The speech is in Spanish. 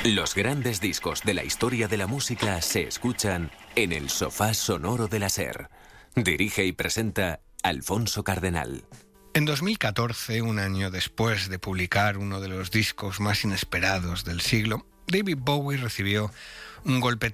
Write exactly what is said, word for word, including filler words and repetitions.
Los grandes discos de la historia de la música se escuchan en el sofá sonoro de la SER. Dirige y presenta Alfonso Cardenal. En dos mil catorce, un año después de publicar uno de los discos más inesperados del siglo, David Bowie recibió un golpe